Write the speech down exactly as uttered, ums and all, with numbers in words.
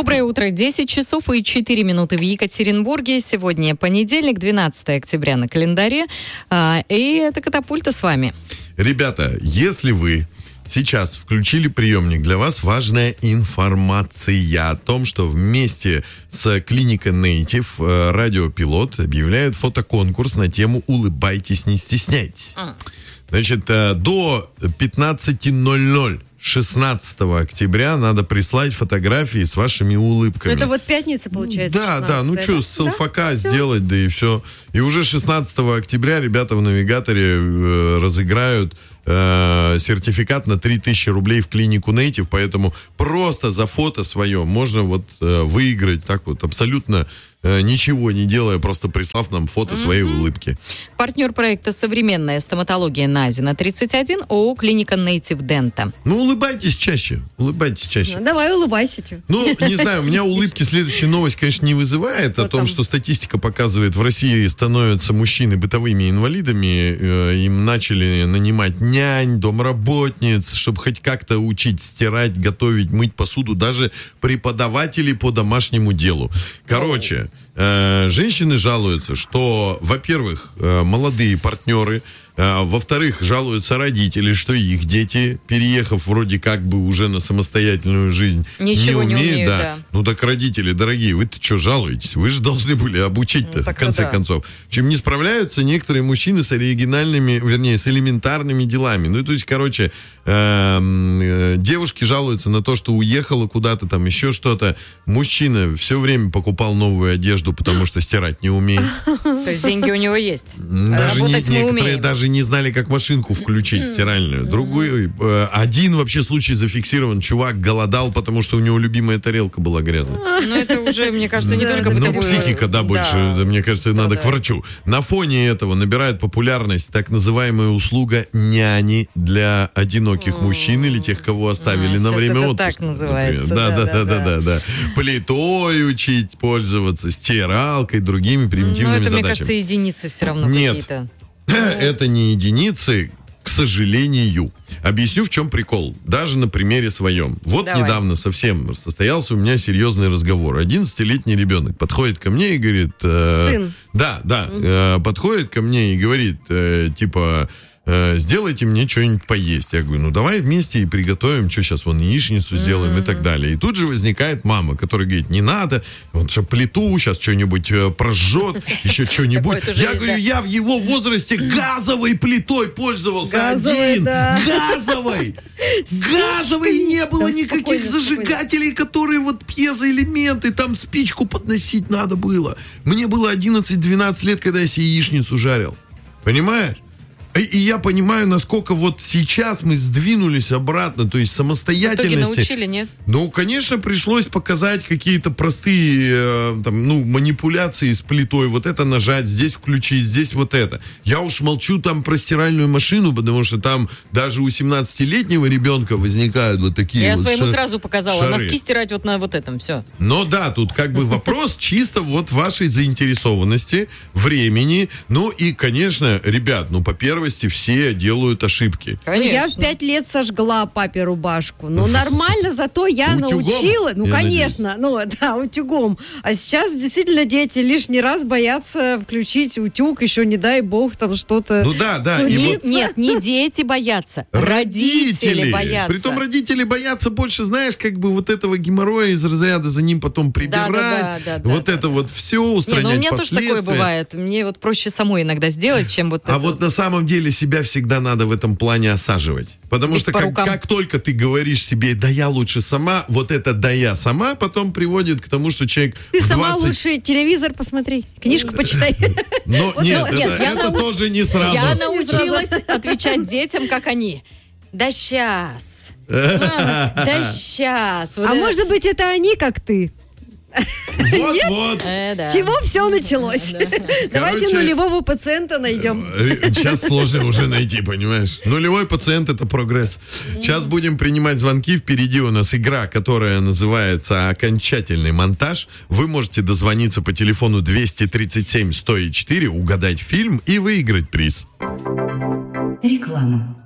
Доброе утро. десять часов и четыре минуты в Екатеринбурге. Сегодня понедельник, двенадцатое октября на календаре. И это «Катапульта» с вами. Ребята, если вы сейчас включили приемник, для вас важная информация о том, что вместе с клиникой Native Радиопилот объявляют фотоконкурс на тему «Улыбайтесь, не стесняйтесь». Mm. Значит, до пятнадцать ноль ноль шестнадцатого октября надо прислать фотографии с вашими улыбками. Это вот пятница, получается? Да, да, ну что, с селфака да? сделать, да и все. И уже шестнадцатого октября ребята в навигаторе э, разыграют э, сертификат на три тысячи рублей в клинику Native, поэтому просто за фото свое можно вот э, выиграть так вот абсолютно э, ничего не делая, просто прислав нам фото mm-hmm. своей улыбки. Партнер проекта «Современная стоматология» Назина тридцать один, ООО «Клиника Native Denta». Ну, улыбайтесь чаще, улыбайтесь чаще. Ну, давай улыбайся. Чё. Ну, не знаю, у меня улыбки следующая новость, конечно, не вызывает. Что о том, там? Что статистика показывает, в России становятся мужчины бытовыми инвалидами, э, им начали нанимать нянь, домработниц, чтобы хоть как-то учить стирать, готовить, мыть посуду, даже преподаватели по домашнему делу. Короче, э, женщины жалуются, что, во-первых, э, молодые партнеры, А, во-вторых, жалуются родители, что их дети, переехав вроде как бы уже на самостоятельную жизнь, Ничего не умеют. Не умеют да. да. Ну так, родители, дорогие, вы-то что жалуетесь? Вы же должны были обучить-то, ну, в конце да. концов. Чем не справляются некоторые мужчины с оригинальными, вернее, с элементарными делами. Ну, то есть, короче, э, девушки жалуются на то, что уехала куда-то, там еще что-то. Мужчина все время покупал новую одежду, потому что стирать не умеет. То есть деньги у него есть. Даже некоторые даже не знали, как машинку включить стиральную. Другой, э, один вообще случай зафиксирован. Чувак голодал, потому что у него любимая тарелка была грязная. Ну, это уже, мне кажется, не только бытовое. Ну, психика, да, больше. Да. Мне кажется, да, надо да. к врачу. На фоне этого набирает популярность так называемая услуга няни для одиноких mm. мужчин или тех, кого оставили а, на время это отпуска. так называется. Да, да, да, да, да, да. Плитой учить пользоваться, стиралкой, другими примитивными задачами. задачами. Мне кажется, единицы все равно Нет. какие-то. Это не единицы, к сожалению. Объясню, в чем прикол. Даже на примере своем. Вот Давай. недавно совсем состоялся у меня серьезный разговор. одиннадцатилетний ребенок подходит ко мне и говорит... Э, Сын. Да, да. Э, подходит ко мне и говорит, э, типа... сделайте мне что-нибудь поесть. Я говорю, ну давай вместе и приготовим, что сейчас вон яичницу сделаем mm-hmm. и так далее. И тут же возникает мама, которая говорит, не надо, он что, плиту сейчас что-нибудь э, прожжет, еще что-нибудь. Я говорю, я в его возрасте газовой плитой пользовался. Один. Газовой! Газовой! Не было никаких зажигателей, которые вот пьезоэлементы, там спичку подносить надо было. Мне было одиннадцать-двенадцать лет, когда я себе яичницу жарил. Понимаешь? И я понимаю, насколько вот сейчас мы сдвинулись обратно, то есть самостоятельности. В итоге научили, нет? Ну, конечно, пришлось показать какие-то простые э, там, ну, манипуляции с плитой. Вот это нажать, здесь включить, здесь вот это. Я уж молчу там про стиральную машину, потому что там даже у семнадцатилетнего ребенка возникают вот такие Я вот своему шар... сразу показала, шары. Носки стирать вот на вот этом, все. Но да, тут как бы вопрос чисто вот вашей заинтересованности, времени. Ну и, конечно, ребят, ну, по первости, все делают ошибки. Конечно. Я в пять лет сожгла папе рубашку. Ну, нормально, зато я утюгом? научила. Ну, я конечно, надеюсь. ну, да, утюгом. А сейчас действительно дети лишний раз боятся включить утюг, еще не дай бог там что-то. Ну да, да. И вот... Нет, не дети боятся, родители, родители боятся. Притом родители боятся больше, знаешь, как бы вот этого геморроя из разряда за ним потом прибирать. Да, да, да, да, да, вот да, это да. вот все устранять. Не, ну, у меня последствия. тоже такое бывает. Мне вот проще самой иногда сделать, чем вот А это. вот на самом деле себя всегда надо в этом плане осаживать. Потому Бить что по как, как только ты говоришь себе, да я лучше сама, вот это да я сама потом приводит к тому, что человек Ты в сама двадцать... лучше телевизор посмотри, книжку почитай. Но нет, это тоже не сразу. Я научилась отвечать детям, как они. Да сейчас. Да сейчас. А может быть, это они, как ты? Вот-вот. Э, да. С чего все началось? Да. Давайте Короче, нулевого пациента найдем. Сейчас сложно уже найти, понимаешь? Нулевой пациент — это прогресс. Сейчас будем принимать звонки. Впереди у нас игра, которая называется «Окончательный монтаж». Вы можете дозвониться по телефону двести тридцать семь сто четыре, угадать фильм и выиграть приз. Реклама.